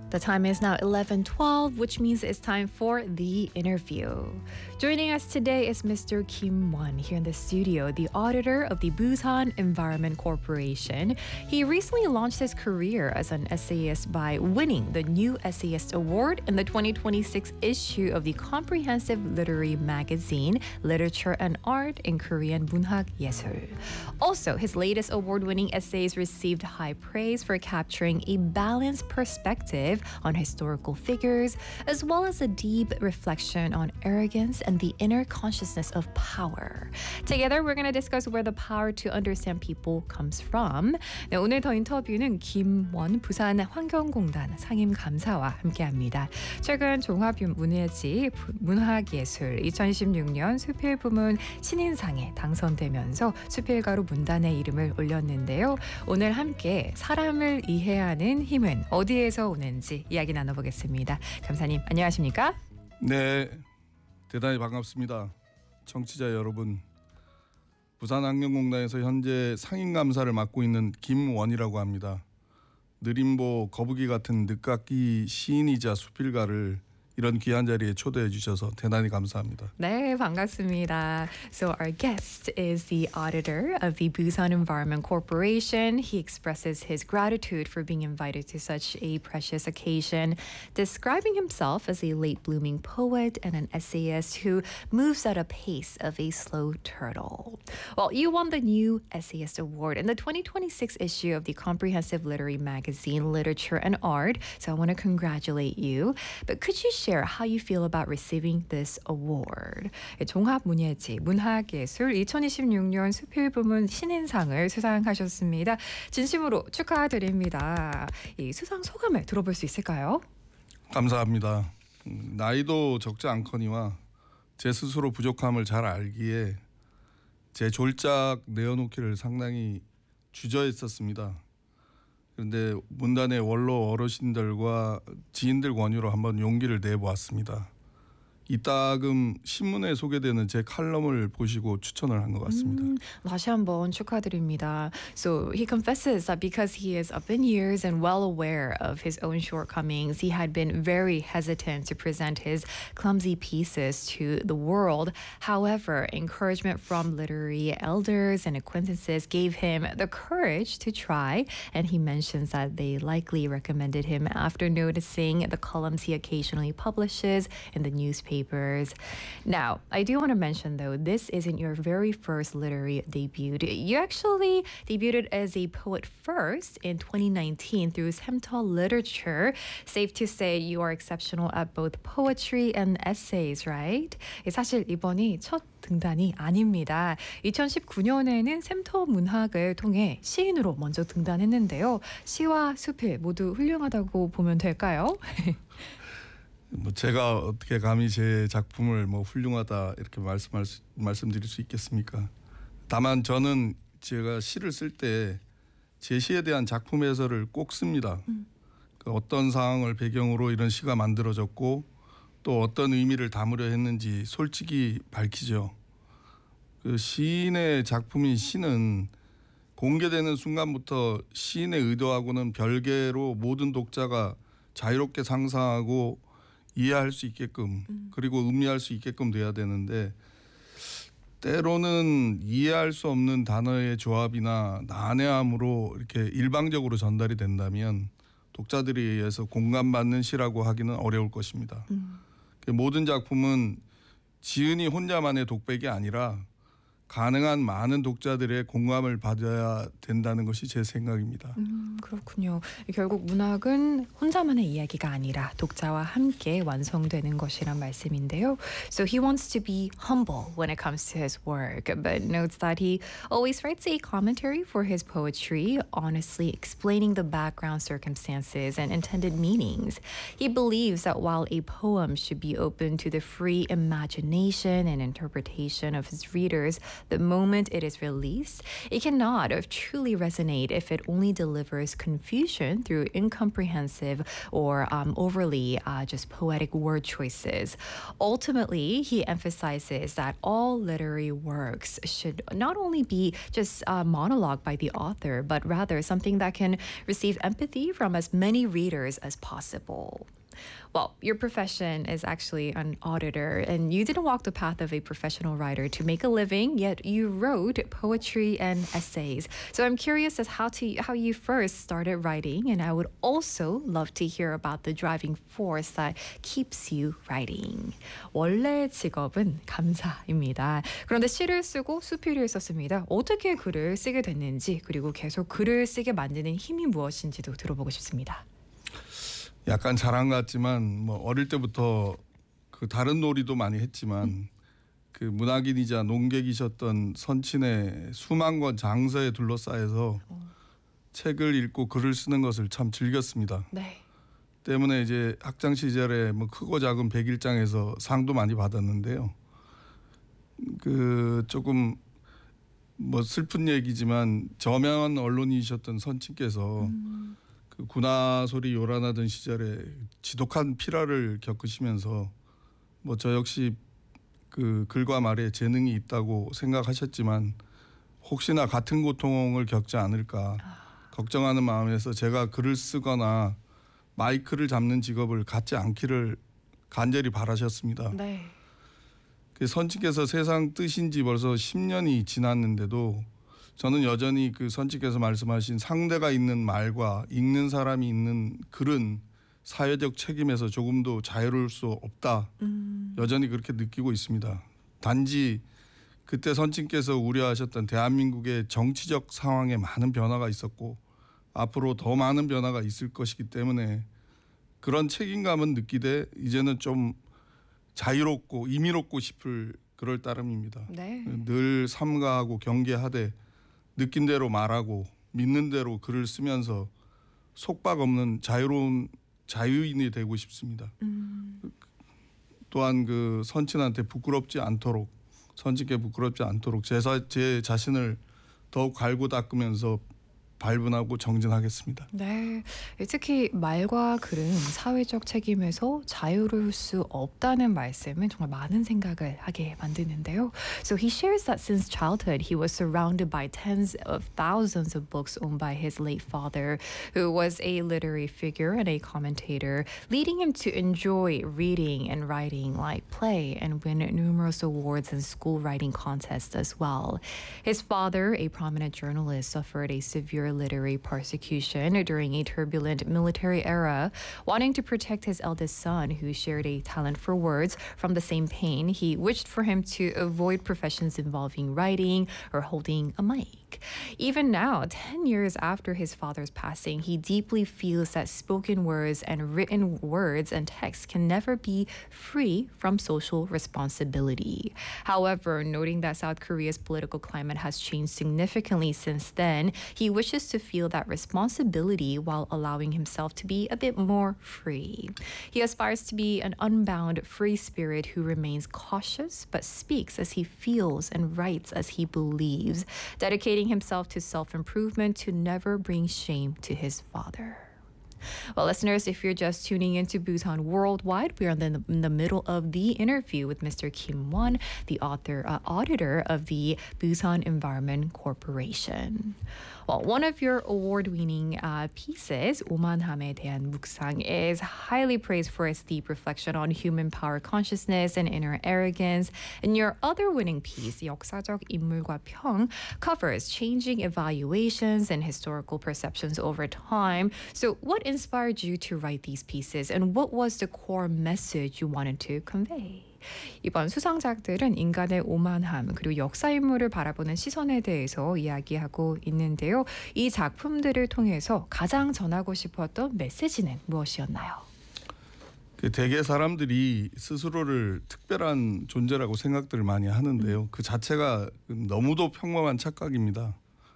The time is now 11:12, which means it's time for the interview. Joining us today is Mr. Kim Won here in the studio, the auditor of the Busan Environment Corporation. He recently launched his career as an essayist by winning the New Essayist Award in the 2026 issue of the comprehensive literary magazine Literature and Art in Korean 문학 예술. Also, his latest award-winning essays received high praise for capturing a balanced perspective on historical figures, as well as a deep reflection on arrogance and the inner consciousness of power. Together, we're going to discuss where the power to understand people comes from. 네, 오늘 더 인터뷰는 김원 부산 환경공단 상임감사와 함께합니다. 최근 종합문예지 문학예술 2026년 수필 부문 신인상에 당선되면서 수필가로 문단에 이름을 올렸는데요. 오늘 함께 사람을 이해하는 힘은 어디에서 오는지 이야기 나눠보겠습니다. 감사님 안녕하십니까? 네, 대단히 반갑습니다. 청취자 여러분, 부산환경공단에서 현재 상임감사를 맡고 있는 김원이라고 합니다. 느림보 거북이 같은 늦깎이 시인이자 수필가를 이런 귀한 자리에 초대해 주셔서 대단히 감사합니다. 네, 반갑습니다. So our guest is the auditor of the Busan Environment Corporation. He expresses his gratitude for being invited to such a precious occasion, describing himself as a late-blooming poet and an essayist who moves at a pace of a slow turtle. Well, you won the New Essayist Award in the 2026 issue of the comprehensive literary magazine Literature and Art, so I want to congratulate you. But could you share how you feel about receiving this award? 종합문예지 문학예술 2026년 수필 부문 신인상을 수상하셨습니다. 진심으로 축하드립니다. 이 수상 소감을 들어볼 수 있을까요? 감사합니다. 나이도 적지 않거니와 제 스스로 부족함을 잘 알기에 제 졸작 내어놓기를 상당히 주저했었습니다. 그런데 문단의 원로 어르신들과 지인들 권유로 한번 용기를 내보았습니다. 이따금 신문에 소개되는 제 칼럼을 보시고 추천을 한 것 같습니다. 다시 한번 축하드립니다. So he confesses that because he is up in years and well aware of his own shortcomings, he had been very hesitant to present his clumsy pieces to the world. However, encouragement from literary elders and acquaintances gave him the courage to try, and he mentions that they likely recommended him after noticing the columns he occasionally publishes in the newspaper. Now, I do want to mention though, this isn't your very first literary debut. You actually debuted as a poet first in 2019 through Semtol Literature. Safe to say you are exceptional at both poetry and essays, right? 사실 이번이 첫 등단이 아닙니다. 2019년에는 샘터 문학을 통해 시인으로 먼저 등단했는데요. 시와 수필 모두 훌륭하다고 보면 될까요? 제가 어떻게 감히 제 작품을 훌륭하다 이렇게 말씀드릴 수 있겠습니까? 다만 저는 제가 시를 쓸 때 제 시에 대한 작품 해설을 꼭 씁니다. 어떤 상황을 배경으로 이런 시가 만들어졌고 또 어떤 의미를 담으려 했는지 솔직히 밝히죠. 그 시인의 작품인 시는 공개되는 순간부터 시인의 의도하고는 별개로 모든 독자가 자유롭게 상상하고 이해할 수 있게끔 그리고 음미할 수 있게끔 돼야 되는데 때로는 이해할 수 없는 단어의 조합이나 난해함으로 이렇게 일방적으로 전달이 된다면 독자들에 의해서 공감받는 시라고 하기는 어려울 것입니다. 모든 작품은 지은이 혼자만의 독백이 아니라 가능한 많은 독자들의 공감을 받아야 된다는 것이 제 생각입니다. 그렇군요. 결국 문학은 혼자만의 이야기가 아니라 독자와 함께 완성되는 것이란 말씀인데요. So he wants to be humble when it comes to his work, but notes that he always writes a commentary for his poetry, honestly explaining the background circumstances and intended meanings. He believes that while a poem should be open to the free imagination and interpretation of his readers, the moment it is released, it cannot truly resonate if it only delivers confusion through incomprehensive or overly just poetic word choices. Ultimately, he emphasizes that all literary works should not only be just a monologue by the author, but rather something that can receive empathy from as many readers as possible. Well, your profession is actually an auditor, and you didn't walk the path of a professional writer to make a living, yet you wrote poetry and essays. So I'm curious as how you first started writing, and I would also love to hear about the driving force that keeps you writing. 원래 직업은 감사입니다. 그런데 시를 쓰고 수필을 썼습니다. 어떻게 글을 쓰게 됐는지, 그리고 계속 글을 쓰게 만드는 힘이 무엇인지도 들어보고 싶습니다. 약간 자랑 같지만 뭐 어릴 때부터 그 다른 놀이도 많이 했지만 그 문학인이자 농객이셨던 선친의 수만 권 장서에 둘러싸여서 책을 읽고 글을 쓰는 것을 참 즐겼습니다. 네. 때문에 이제 학창 시절에 뭐 크고 작은 백일장에서 상도 많이 받았는데요. 그 조금 뭐 슬픈 얘기지만 저명한 언론인이셨던 선친께서 그 군화소리 요란하던 시절에 지독한 피라를 겪으시면서 뭐 저 역시 그 글과 말에 재능이 있다고 생각하셨지만 혹시나 같은 고통을 겪지 않을까 걱정하는 마음에서 제가 글을 쓰거나 마이크를 잡는 직업을 갖지 않기를 간절히 바라셨습니다. 네. 그 선친께서 세상 뜨신 지 벌써 10년이 지났는데도 저는 여전히 그 선친께서 말씀하신 상대가 있는 말과 읽는 사람이 있는 글은 사회적 책임에서 조금도 자유로울 수 없다. 여전히 그렇게 느끼고 있습니다. 단지 그때 선친께서 우려하셨던 대한민국의 정치적 상황에 많은 변화가 있었고 앞으로 더 많은 변화가 있을 것이기 때문에 그런 책임감은 느끼되 이제는 좀 자유롭고 임의롭고 싶을 그럴 따름입니다. 네. 늘 삼가하고 경계하되 느낀 대로 말하고 믿는 대로 글을 쓰면서 속박 없는 자유로운 자유인이 되고 싶습니다. 또한 그 선친한테 부끄럽지 않도록 선친께 부끄럽지 않도록 제 자신을 더욱 갈고 닦으면서 발분하고 정진하겠습니다. 네, 특히 말과 글은 사회적 책임에서 자유로울 수 없다는 말씀은 정말 많은 생각을 하게 만드는데요. So he shares that since childhood he was surrounded by tens of thousands of books owned by his late father, who was a literary figure and a commentator, leading him to enjoy reading and writing like play and win numerous awards in school writing contests as well. His father, a prominent journalist, suffered a severe literary persecution during a turbulent military era. Wanting to protect his eldest son, who shared a talent for words, from the same pain, he wished for him to avoid professions involving writing or holding a mic. Even now, 10 years after his father's passing, he deeply feels that spoken words and written words and texts can never be free from social responsibility. However, noting that South Korea's political climate has changed significantly since then, he wishes to feel that responsibility while allowing himself to be a bit more free. He aspires to be an unbound, free spirit who remains cautious but speaks as he feels and writes as he believes, dedicating himself to self-improvement to never bring shame to his father. Well, listeners, if you're just tuning into Busan Worldwide, we are in the middle of the interview with Mr. Kim Won, the auditor of the Busan Environment Corporation. Well, one of your award-winning pieces, 오만함에 대한 묵상, is highly praised for its deep reflection on human power consciousness and inner arrogance. And your other winning piece, 역사적 인물과 평, covers changing evaluations and historical perceptions over time. So what inspired you to write these pieces, and what was the core message you wanted to convey? 이번 수상작들은 인간의 오만함 그리고 역사 인물을 바라보는 시선에 대해서 이야기하고 있는데요. 이 작품들을 통해서 가장 전하고 싶었던 메시지는 무엇이었나요? 대개 사람들이 스스로를 특별한 존재라고 생각들을 많이 하는데요. 그 자체가 너무도 평범한 착각입니다.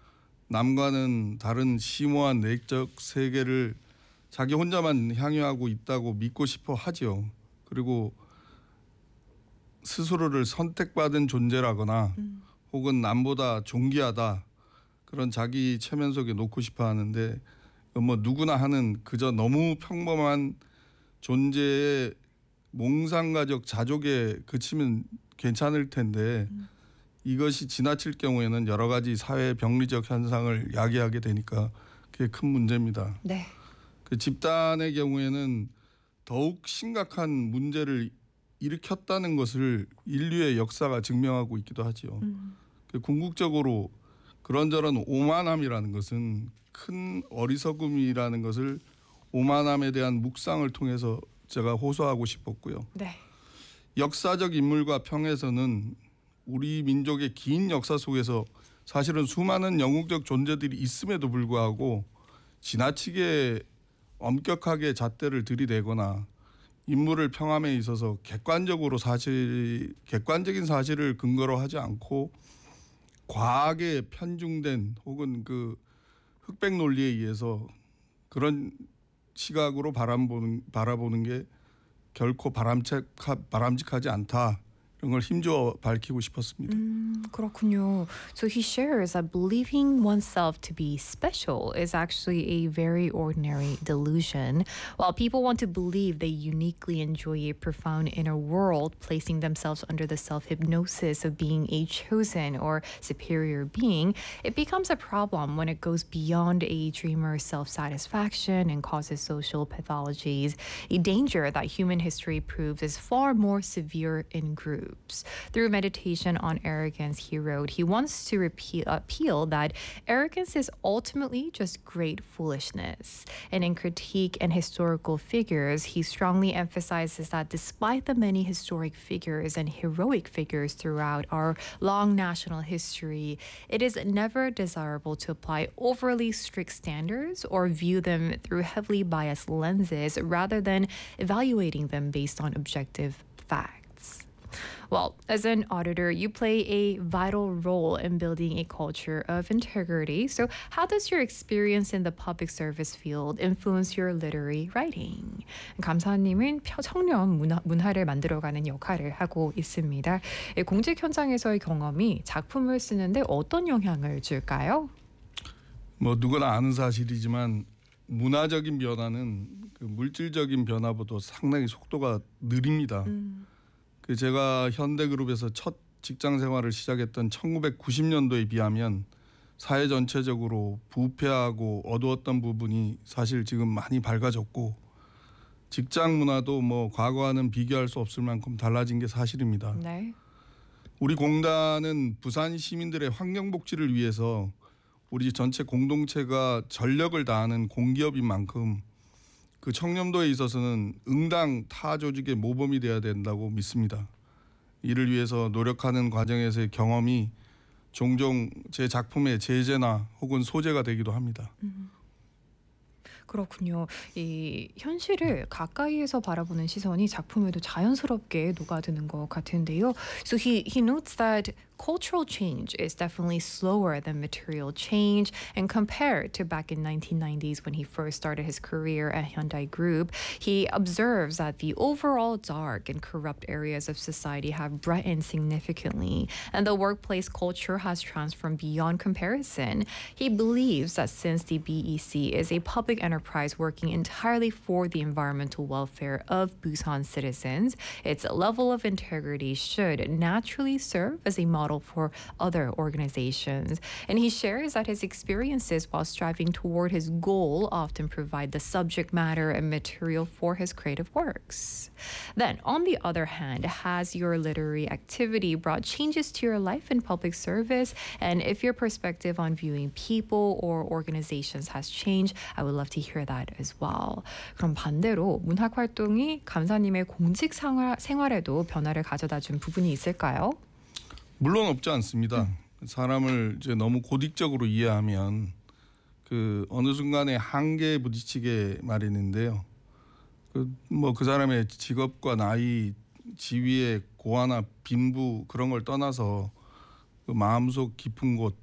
남과는 다른 심오한 내적 세계를 자기 혼자만 향유하고 있다고 믿고 싶어 하죠. 그리고 스스로를 선택받은 존재라거나 혹은 남보다 존귀하다 그런 자기 체면 속에 놓고 싶어 하는데 뭐 누구나 하는 그저 너무 평범한 존재의 몽상가적 자족에 그치면 괜찮을 텐데 이것이 지나칠 경우에는 여러 가지 사회 병리적 현상을 야기하게 되니까 그게 큰 문제입니다. 네. 그 집단의 경우에는 더욱 심각한 문제를 일으켰다는 것을 인류의 역사가 증명하고 있기도 하지요. 그 궁극적으로 그런저런 오만함이라는 것은 큰 어리석음이라는 것을 오만함에 대한 묵상을 통해서 제가 호소하고 싶었고요. 네. 역사적 인물과 평에서는 우리 민족의 긴 역사 속에서 사실은 수많은 영웅적 존재들이 있음에도 불구하고 지나치게 엄격하게 잣대를 들이대거나 인물을 평함에 있어서 객관적인 사실을 근거로 하지 않고 과하게 편중된 혹은 그 흑백 논리에 의해서 그런 시각으로 바라보는 게 결코 바람직하지 않다. 이런 걸 힘주어 밝히고 싶었습니다. 그렇군요. So he shares that believing oneself to be special is actually a very ordinary delusion, while people want to believe they uniquely enjoy a profound inner world, placing themselves under the self-hypnosis of being a chosen or superior being. It becomes a problem when it goes beyond a dreamer's self-satisfaction and causes social pathologies, a danger that human history proves is far more severe in groups. Through meditation on arrogance, he wrote, he wants to appeal that arrogance is ultimately just great foolishness. And in Critique and Historical Figures, he strongly emphasizes that despite the many historic figures and heroic figures throughout our long national history, it is never desirable to apply overly strict standards or view them through heavily biased lenses rather than evaluating them based on objective facts. Well, as an auditor, you play a vital role in building a culture of integrity. So, how does your experience in the public service field influence your literary writing? 감사님은 청년 문화를 만들어가는 역할을 하고 있습니다. 공직 현장에서의 경험이 작품을 쓰는데 어떤 영향을 줄까요? 뭐 누구나 아는 사실이지만 문화적인 변화는 그 물질적인 변화보다 상당히 속도가 느립니다. 그 제가 현대그룹에서 첫 직장 생활을 시작했던 1990년도에 비하면 사회 전체적으로 부패하고 어두웠던 부분이 사실 지금 많이 밝아졌고 직장 문화도 뭐 과거와는 비교할 수 없을 만큼 달라진 게 사실입니다. 네. 우리 공단은 부산 시민들의 환경 복지를 위해서 우리 전체 공동체가 전력을 다하는 공기업인 만큼 그 청렴도에 있어서는 응당 타 조직의 모범이 돼야 된다고 믿습니다. 이를 위해서 노력하는 과정에서의 경험이 종종 제 작품의 제재나 혹은 소재가 되기도 합니다. 그렇군요. 이 현실을 가까이에서 바라보는 시선이 작품에도 자연스럽게 녹아드는 것 같은데요. So he notes that cultural change is definitely slower than material change, and compared to back in 1990s when he first started his career at Hyundai Group, he observes that the overall dark and corrupt areas of society have brightened significantly, and the workplace culture has transformed beyond comparison. He believes that since the BEC is a public enterprise working entirely for the environmental welfare of Busan citizens, its level of integrity should naturally serve as a model for other organizations. And he shares that his experiences while striving toward his goal often provide the subject matter and material for his creative works. Then, on the other hand, has your literary activity brought changes to your life in public service? And if your perspective on viewing people or organizations has changed, I would love to hear that as well. 그럼 반대로 문학 활동이 감사님의 공직 생활에도 변화를 가져다 준 부분이 있을까요? 물론 없지 않습니다. 사람을 이제 너무 고딕적으로 이해하면 그 어느 순간에 한계에 부딪히게 마련인데요. 그 사람의 직업과 나이, 지위의 고하나 빈부 그런 걸 떠나서 그 마음속 깊은 곳,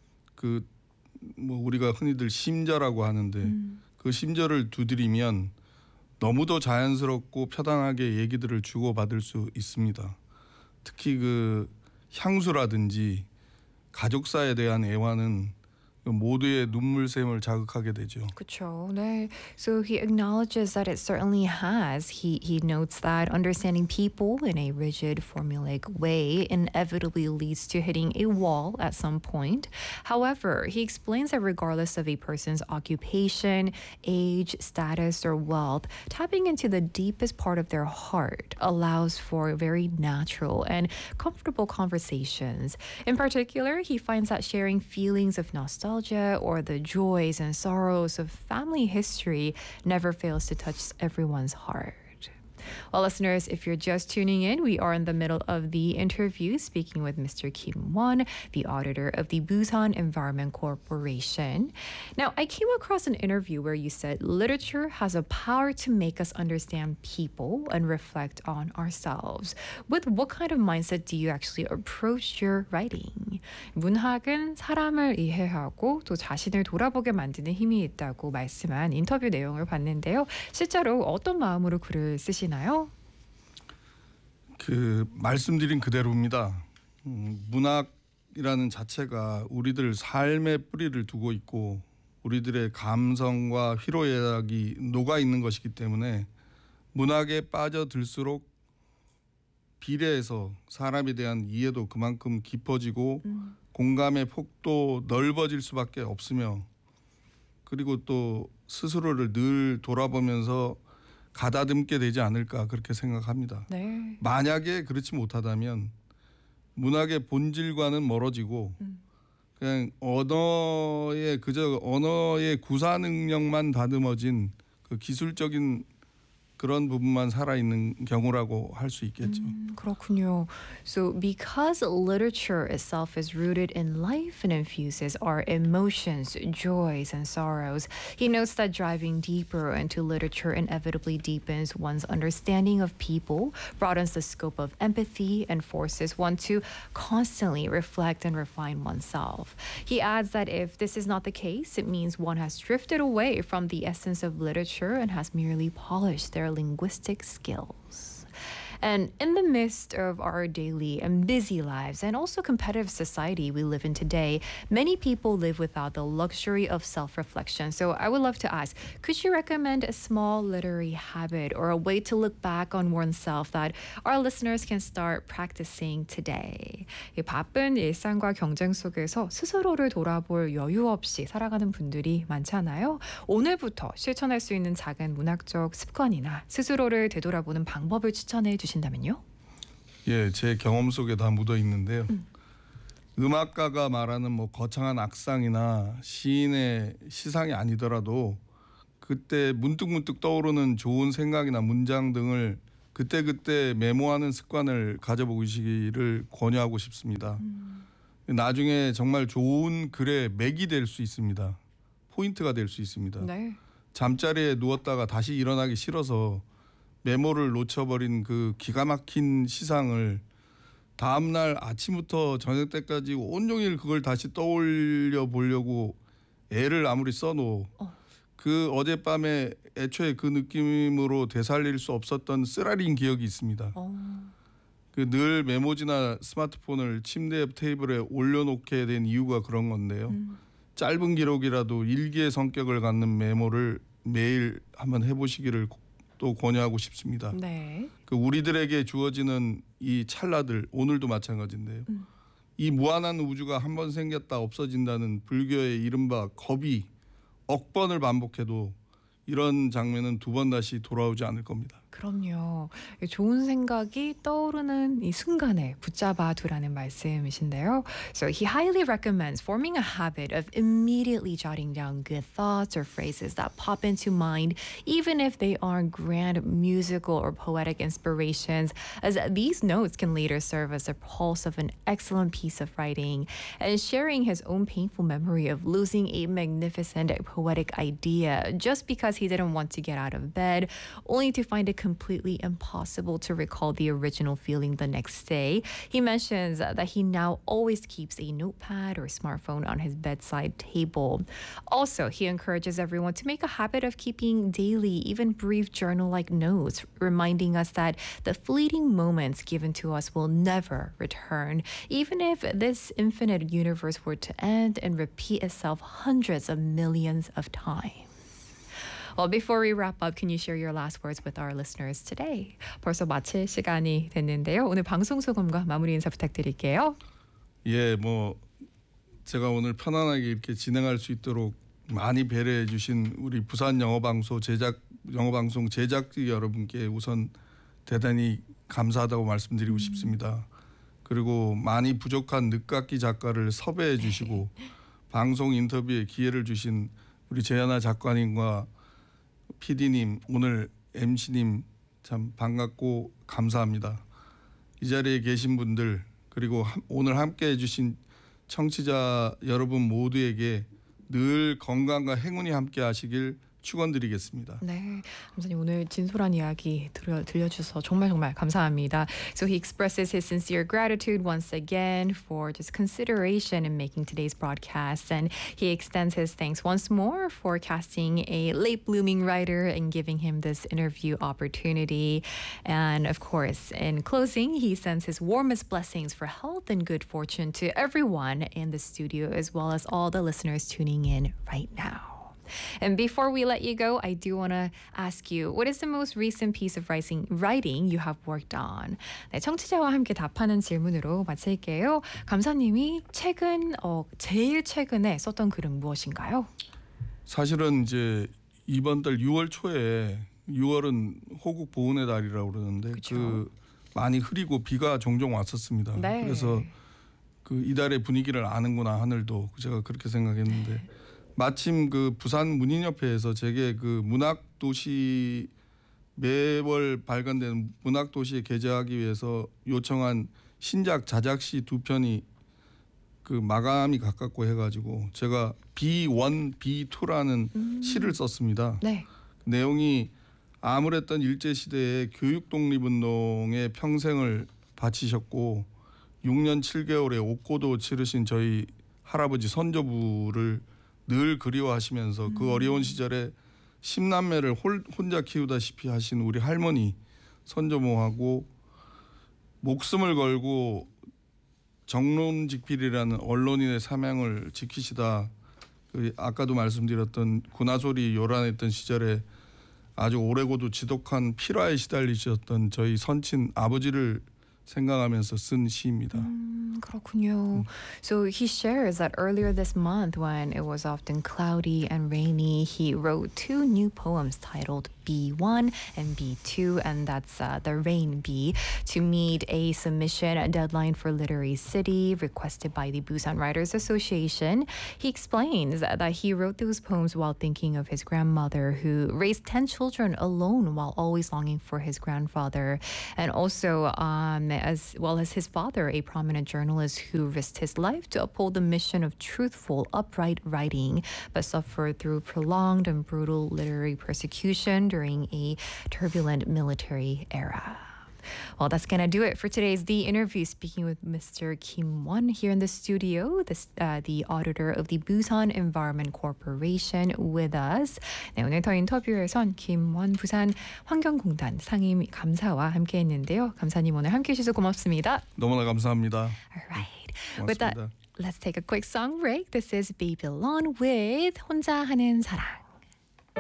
우리가 흔히들 심자라고 하는데 그 심자를 두드리면 너무도 자연스럽고 편안하게 얘기들을 주고받을 수 있습니다. 특히 그 향수라든지 가족사에 대한 애환은 모두의 눈물샘을 자극하게 되죠. 그쵸. 네. So he acknowledges that it certainly has. He notes that understanding people in a rigid, formulaic way inevitably leads to hitting a wall at some point. However, he explains that regardless of a person's occupation, age, status, or wealth, tapping into the deepest part of their heart allows for very natural and comfortable conversations. In particular, he finds that sharing feelings of nostalgia or the joys and sorrows of family history never fails to touch everyone's heart. Well, listeners, if you're just tuning in, we are in the middle of the interview speaking with Mr. Kim Won, the auditor of the Busan Environment Corporation. Now, I came across an interview where you said literature has a power to make us understand people and reflect on ourselves. With what kind of mindset do you actually approach your writing? 문학은 사람을 이해하고 또 자신을 돌아보게 만드는 힘이 있다고 말씀한 인터뷰 내용을 봤는데요. 실제로 어떤 마음으로 글을 쓰시나요? 말씀드린 그대로입니다. 문학이라는 자체가 우리들 삶의 뿌리를 두고 있고 우리들의 감성과 희로애락이 녹아 있는 것이기 때문에 문학에 빠져들수록 비례해서 사람에 대한 이해도 그만큼 깊어지고 공감의 폭도 넓어질 수밖에 없으며 그리고 또 스스로를 늘 돌아보면서 가다듬게 되지 않을까 그렇게 생각합니다. 네. 만약에 그렇지 못하다면 문학의 본질과는 멀어지고 그냥 언어의 구사 능력만 다듬어진 그 기술적인 그런 부분만 살아있는 경우라고 할 수 있겠죠. 그렇군요. So because literature itself is rooted in life and infuses our emotions, joys, and sorrows, he notes that driving deeper into literature inevitably deepens one's understanding of people, broadens the scope of empathy, and forces one to constantly reflect and refine oneself. He adds that if this is not the case, it means one has drifted away from the essence of literature and has merely polished their linguistic skills. And in the midst of our daily and busy lives and also competitive society we live in today, many people live without the luxury of self-reflection. So I would love to ask, could you recommend a small literary habit or a way to look back on oneself that our listeners can start practicing today? 이 바쁜 일상과 경쟁 속에서 스스로를 돌아볼 여유 없이 살아가는 분들이 많잖아요. 오늘부터 실천할 수 있는 작은 문학적 습관이나 스스로를 되돌아보는 방법을 추천해 주신다면요? 예, 제 경험 속에 다 묻어 있는데요. 음악가가 말하는 거창한 악상이나 시인의 시상이 아니더라도 그때 문득문득 떠오르는 좋은 생각이나 문장 등을 그때그때 메모하는 습관을 가져보시기를 권유하고 싶습니다. 나중에 정말 좋은 글의 맥이 될 수 있습니다. 포인트가 될 수 있습니다. 네. 잠자리에 누웠다가 다시 일어나기 싫어서 메모를 놓쳐버린 그 기가 막힌 시상을 다음날 아침부터 저녁 때까지 온종일 그걸 다시 떠올려 보려고 애를 아무리 써도 그 어젯밤에 애초에 그 느낌으로 되살릴 수 없었던 쓰라린 기억이 있습니다. 그 늘 메모지나 스마트폰을 침대 옆 테이블에 올려놓게 된 이유가 그런 건데요. 짧은 기록이라도 일기의 성격을 갖는 메모를 매일 한번 해보시기를 또 권유하고 싶습니다. 네. 그 우리들에게 주어지는 이 찰나들 오늘도 마찬가지인데요. 이 무한한 우주가 한 번 생겼다 없어진다는 불교의 이른바 겁이 억번을 반복해도 이런 장면은 두 번 다시 돌아오지 않을 겁니다. 그럼요. 좋은 생각이 떠오르는 이 순간에 붙잡아 두라는 말씀이신데요. So he highly recommends forming a habit of immediately jotting down good thoughts or phrases that pop into mind, even if they aren't grand musical or poetic inspirations, as these notes can later serve as a pulse of an excellent piece of writing. And sharing his own painful memory of losing a magnificent poetic idea just because he didn't want to get out of bed, only to find it completely impossible to recall the original feeling the next day. He mentions that he now always keeps a notepad or smartphone on his bedside table. Also, he encourages everyone to make a habit of keeping daily, even brief journal-like notes, reminding us that the fleeting moments given to us will never return, even if this infinite universe were to end and repeat itself hundreds of millions of times. Well, before we wrap up, can you share your last words with our listeners today? 벌써 마칠 시간이 됐는데요. 오늘 방송 소감과 마무리 인사 부탁드릴게요. 예, 뭐 제가 오늘 편안하게 이렇게 진행할 수 있도록 많이 배려해 주신 우리 부산 영어방송 제작진 여러분께 우선 대단히 감사하다고 말씀드리고 싶습니다. 그리고 많이 부족한 늦깎이 작가를 섭외해 주시고 방송 인터뷰에 기회를 주신 우리 재현아 작가님과 PD님, 오늘 MC님 참 반갑고 감사합니다. 이 자리에 계신 분들 그리고 오늘 함께해 주신 청취자 여러분 모두에게 늘 건강과 행운이 함께하시길 축원드리겠습니다. 네, 감사님 오늘 진솔한 이야기 들려주셔서 정말 감사합니다. So he expresses his sincere gratitude once again for just consideration in making today's broadcast, and he extends his thanks once more for casting a late blooming writer and giving him this interview opportunity. And of course, in closing, he sends his warmest blessings for health and good fortune to everyone in the studio, as well as all the listeners tuning in right now. And before we let you go, I do want to ask you, what is the most recent piece of writing you have worked on? 네, 청취자와 함께 답하는 질문으로 마칠게요. 감사님이 제일 최근에 썼던 글은 무엇인가요? 사실은 이제 이번 달 6월 초에 6월은 호국 보훈의 달이라고 그러는데 그 많이 흐리고 비가 종종 왔었습니다. 네. 그래서 그 이달의 분위기를 아는구나 하늘도 제가 그렇게 생각했는데 마침 그 부산 문인협회에서 제게 그 문학도시 매월 발간되는 문학도시에 게재하기 위해서 요청한 신작 자작시 2편이 그 마감이 가깝고 해가지고 제가 B1, B2라는 시를 썼습니다. 네. 내용이 암울했던 일제시대의 교육독립운동에 평생을 바치셨고 6년 7개월의 옥고도 치르신 저희 할아버지 선조부를 늘 그리워하시면서 그 어려운 시절에 10남매를 혼자 키우다시피 하신 우리 할머니 선조모하고 목숨을 걸고 정론직필이라는 언론인의 사명을 지키시다 그 아까도 말씀드렸던 군화소리 요란했던 시절에 아주 오래고도 지독한 필화에 시달리셨던 저희 선친 아버지를 생각하면서 쓴 시입니다. 그렇군요. So he shares that earlier this month, when it was often cloudy and rainy, he wrote 2 new poems titled B1 and B2, and that's the Rain B, to meet a submission deadline for Literary City requested by the Busan Writers Association. He explains that he wrote those poems while thinking of his grandmother, who raised 10 children alone while always longing for his grandfather, and also as well as his father, a prominent journalist who risked his life to uphold the mission of truthful, upright writing, but suffered through prolonged and brutal literary persecution during a turbulent military era. Well, that's going to do it for today's The Interview. Speaking with Mr. Kim Won here in the studio, the auditor of the Busan Environment Corporation with us. 네, 오늘 더 인터뷰에선 김원 부산 환경공단 상임 감사와 함께했는데요. 감사님 오늘 함께해 주셔서 고맙습니다. 너무나 감사합니다. All right. 고맙습니다. With that, let's take a quick song break. This is Babylon with 혼자 하는 사랑.